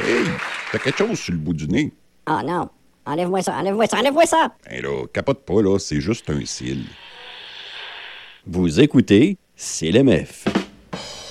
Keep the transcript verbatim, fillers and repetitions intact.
Hey, t'as quelque chose sur le bout du nez. Ah non, enlève-moi ça, enlève-moi ça, enlève-moi ça! Hey là, capote pas, là, c'est juste un cil. Vous écoutez C L M F.